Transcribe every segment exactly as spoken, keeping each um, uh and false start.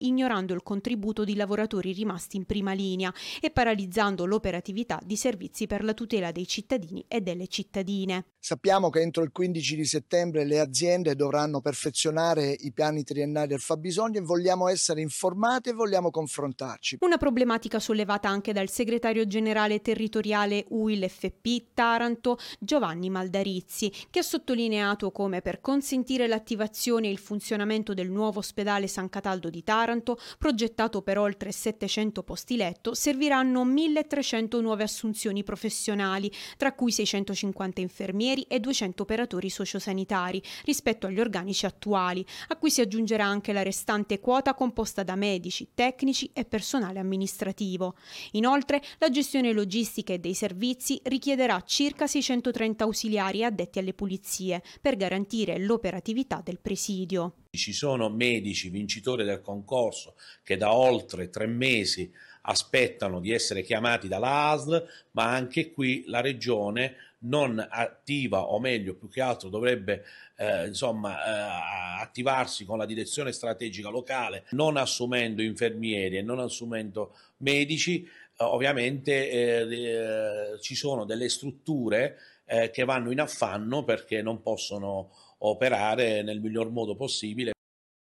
ignorando il contributo di lavoratori rimasti in prima linea e paralizzando l'operatività di servizi per la tutela dei cittadini e delle cittadine. Sappiamo che entro il quindici di settembre le aziende dovranno perfezionare i piani triennali del fabbisogno e vogliamo essere informati e vogliamo confrontarci. Una problematica sollevata anche dal segretario generale territoriale U I L F P Taranto, Giovanni Maldarizzi, che ha sottolineato come per consentire l'attivazione e il funzionamento del nuovo ospedale San Cataldo di Taranto, progettato per oltre settecento posti letto, serviranno milletrecento nuove assunzioni professionali, tra cui seicentocinquanta infermieri e duecento operatori sociosanitari rispetto agli organici attuali, a cui si aggiungerà anche la restante quota composta da medici, tecnici e personale amministrativo. Inoltre, la gestione logistica e dei servizi richiederà circa seicentotrenta ausiliari addetti alle pulizie per garantire l'operatività del presidio. Ci sono medici vincitori del concorso che da oltre tre mesi aspettano di essere chiamati dalla A S L, ma anche qui la Regione non attiva, o meglio più che altro dovrebbe eh, insomma eh, attivarsi con la direzione strategica locale, non assumendo infermieri e non assumendo medici. Eh, ovviamente eh, eh, ci sono delle strutture eh, che vanno in affanno perché non possono operare nel miglior modo possibile.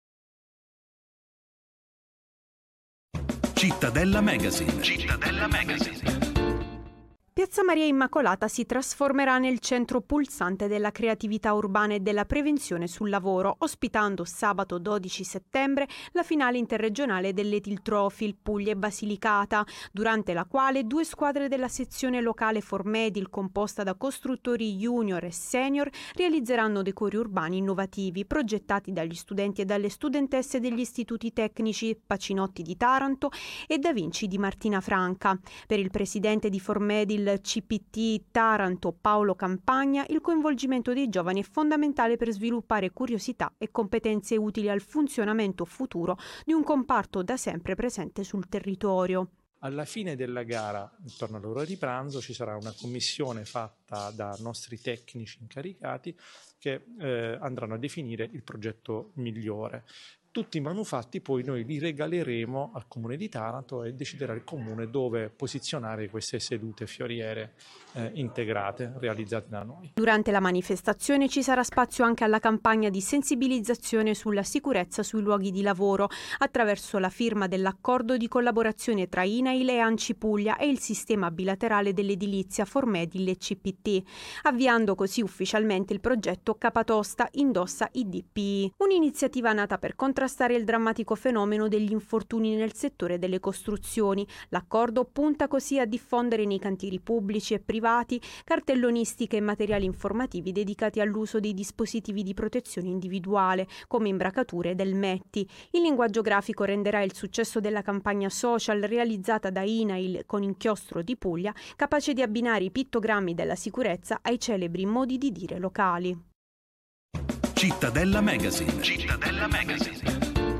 Cittadella Magazine. Cittadella Magazine. Piazza Maria Immacolata si trasformerà nel centro pulsante della creatività urbana e della prevenzione sul lavoro, ospitando sabato dodici settembre la finale interregionale dell'Ethil Trophy, il Puglia e Basilicata, durante la quale due squadre della sezione locale Formedil, composta da costruttori junior e senior, realizzeranno decori urbani innovativi, progettati dagli studenti e dalle studentesse degli istituti tecnici Pacinotti di Taranto e Da Vinci di Martina Franca. Per il presidente di Formedil C P T Taranto Paolo Campagna, il coinvolgimento dei giovani è fondamentale per sviluppare curiosità e competenze utili al funzionamento futuro di un comparto da sempre presente sul territorio. Alla fine della gara, intorno all'ora di pranzo, ci sarà una commissione fatta da nostri tecnici incaricati che eh, andranno a definire il progetto migliore. Tutti i manufatti poi noi li regaleremo al Comune di Taranto e deciderà il Comune dove posizionare queste sedute fioriere eh, integrate realizzate da noi. Durante la manifestazione ci sarà spazio anche alla campagna di sensibilizzazione sulla sicurezza sui luoghi di lavoro attraverso la firma dell'accordo di collaborazione tra I N A I L e ANCI Puglia e il sistema bilaterale dell'edilizia Formedil e C P T, avviando così ufficialmente il progetto Capatosta Indossa I D P I, un'iniziativa nata per contrastare il drammatico fenomeno degli infortuni nel settore delle costruzioni. L'accordo punta così a diffondere nei cantieri pubblici e privati cartellonistiche e materiali informativi dedicati all'uso dei dispositivi di protezione individuale, come imbracature del Metti. Il linguaggio grafico renderà il successo della campagna social realizzata da I N A I L con Inchiostro di Puglia capace di abbinare i pittogrammi della sicurezza ai celebri modi di dire locali. Cittadella Magazine. Cittadella Magazine.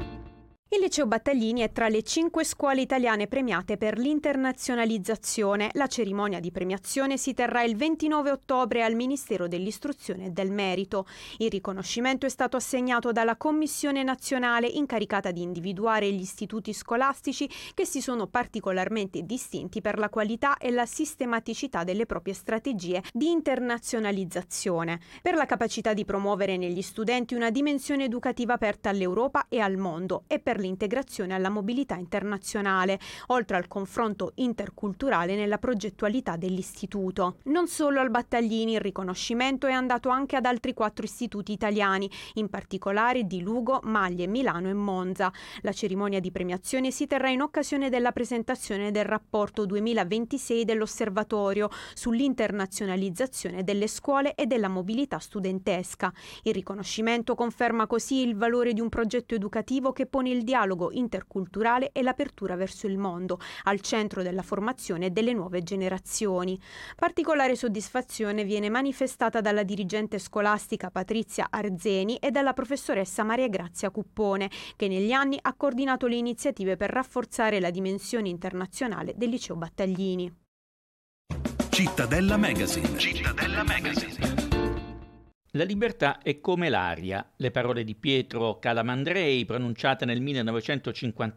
Il Liceo Battaglini è tra le cinque scuole italiane premiate per l'internazionalizzazione. La cerimonia di premiazione si terrà il ventinove ottobre al Ministero dell'Istruzione e del Merito. Il riconoscimento è stato assegnato dalla Commissione nazionale incaricata di individuare gli istituti scolastici che si sono particolarmente distinti per la qualità e la sistematicità delle proprie strategie di internazionalizzazione, per la capacità di promuovere negli studenti una dimensione educativa aperta all'Europa e al mondo e per l'integrazione alla mobilità internazionale, oltre al confronto interculturale nella progettualità dell'istituto. Non solo al Battaglini, il riconoscimento è andato anche ad altri quattro istituti italiani, in particolare di Lugo, Maglie, Milano e Monza. La cerimonia di premiazione si terrà in occasione della presentazione del rapporto duemilaventisei dell'Osservatorio sull'internazionalizzazione delle scuole e della mobilità studentesca. Il riconoscimento conferma così il valore di un progetto educativo che pone il dialogo interculturale e l'apertura verso il mondo al centro della formazione delle nuove generazioni. Particolare soddisfazione viene manifestata dalla dirigente scolastica Patrizia Arzeni e dalla professoressa Maria Grazia Cuppone, che negli anni ha coordinato le iniziative per rafforzare la dimensione internazionale del Liceo Battaglini. Cittadella Magazine. Cittadella Magazine. La libertà è come l'aria, le parole di Pietro Calamandrei pronunciate nel millenovecentocinquantasette